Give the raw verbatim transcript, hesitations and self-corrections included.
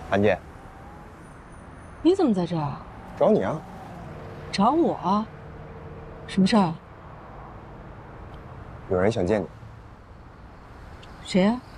韩姐， 你怎么在这儿？ 找你啊！ 找我？什么事儿？ 有人想见你。 谁呀、